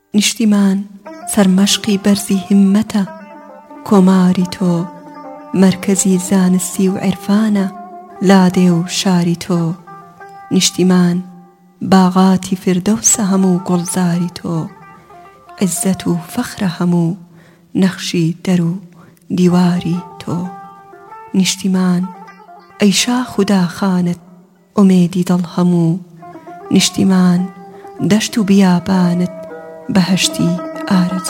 نیشتیمان سەرمەشقی بەرزی همەتە، کۆماری تۆ مرکزی زانستی و عرفانە، لادێ و شاری تۆ نیشتیمان باغاتی فردەوسە هەموو گوڵزاری تۆ، عزت و فەخرە هەموو نەخشی دەر و دیواری تۆ. نیشتیمان ئەی شاخ و داخانت ئومێدی دڵ هەموو، نیشتیمان دەشت و بیابانت بەهەشتی ئارەزوو.